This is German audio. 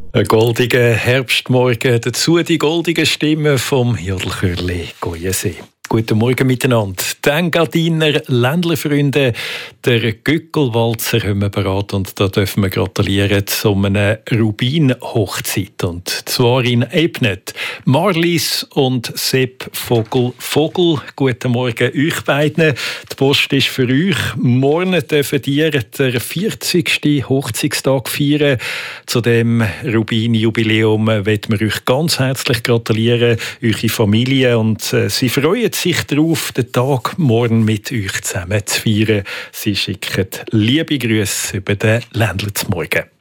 Ein goldiger Herbstmorgen, dazu die goldige Stimme vom Jodelchörli Goyensee. Guten Morgen miteinander. Die Engadiner Ländlerfreunde, der Gückelwalzer haben wir parat und da dürfen wir gratulieren zu einer Rubin-Hochzeit. Und zwar in Ebnet. Marlies und Sepp Vogel. Guten Morgen euch beiden. Die Post ist für euch. Morgen dürfen ihr den 40. Hochzeitstag feiern. Zu dem Rubin-Jubiläum wollen wir euch ganz herzlich gratulieren, eure Familie, und sie freuen sich darauf, den Tag morgen mit euch zusammen zu feiern. Sie schicken liebe Grüße über den Ländler zum Morgen.